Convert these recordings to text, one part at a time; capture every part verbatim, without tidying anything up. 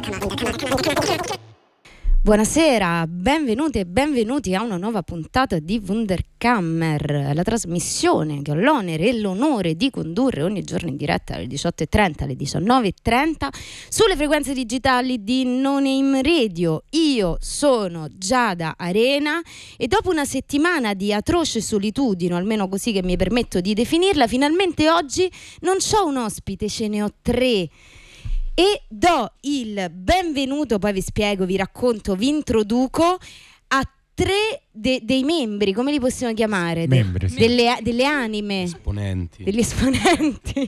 Buonasera, benvenute e benvenuti a una nuova puntata di Wunderkammer, la trasmissione che ho l'onere e l'onore di condurre ogni giorno in diretta alle diciotto e trenta, alle diciannove e trenta sulle frequenze digitali di No Name Radio. Io sono Giada Arena e dopo una settimana di atroce solitudine, o almeno così che mi permetto di definirla, finalmente oggi non c'ho un ospite, ce ne ho tre. E do il benvenuto, poi vi spiego, vi racconto, vi introduco a tre de- dei membri, come li possiamo chiamare? Membri, De- sì. delle, delle anime, esponenti. degli esponenti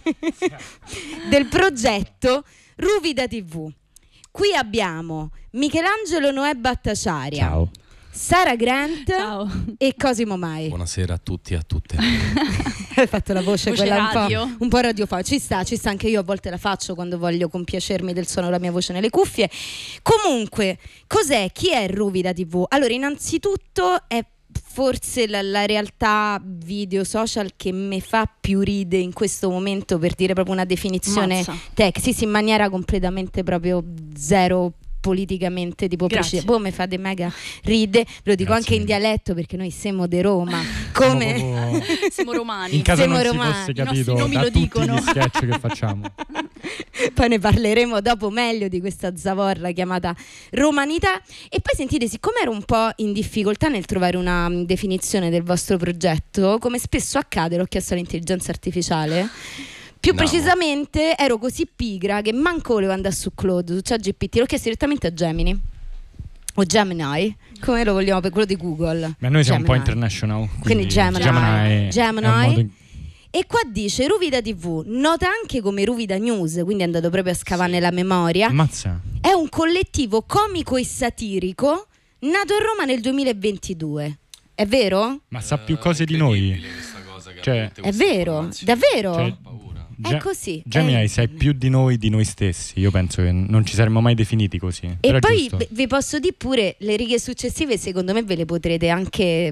del progetto Ruvida tivù. Qui abbiamo Michelangelo Noè Battaciaria. Ciao. Sara Grant. Ciao. E Cosimo Mai. Buonasera a tutti e a tutte. Hai fatto la voce, Voce quella radio. un po', un po' radiofonica. Ci sta, ci sta, anche io a volte la faccio quando voglio compiacermi del suono della mia voce nelle cuffie. Comunque, cos'è? Chi è Ruvida tivù? Allora, innanzitutto è forse la, la realtà video social che mi fa più ride in questo momento, per dire proprio una definizione Mazza. tech, sì, sì, in maniera completamente proprio zero politicamente tipo Grazie. preciso. Boh, mi fate mega ride, ve lo dico Grazie anche in mille. dialetto perché noi siamo de Roma. Come Siamo proprio- Siamo romani. in caso Siamo non romani. si fosse I nostri capito nomi da lo tutti dicono. gli sketch che facciamo. poi ne parleremo dopo meglio di questa zavorra chiamata romanità. E poi sentite, siccome ero un po' in difficoltà nel trovare una mm, definizione del vostro progetto, come spesso accade, l'ho chiesto all'intelligenza artificiale. Più No. precisamente ero così pigra che manco volevo andare su Claude, su ChatGPT, l'ho chiesto direttamente a Gemini o Gemini, come lo vogliamo, per quello di Google. Ma noi siamo un po' Gemini. international. Quindi Gemini. Gemini, Gemini. è un modo in- E qua dice Ruvida tivù, nota anche come Ruvida News, quindi è andato proprio a scavare nella memoria. Ammazza. È un collettivo comico e satirico nato a Roma nel duemilaventidue. È vero? Ma sa più cose di noi. Cioè, È vero? Davvero? Cioè, È Ge- così. Gemini è- sai più di noi di noi stessi. Io penso che non ci saremmo mai definiti così. E Però è poi giusto. v- vi posso dire pure le righe successive, secondo me ve le potrete anche